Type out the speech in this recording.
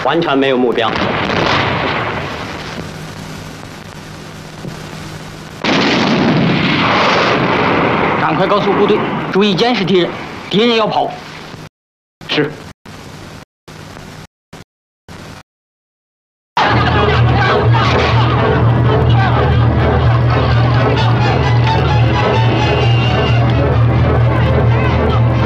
完全没有目标。 赶快告诉部队，注意监视敌人，敌人要跑。 是。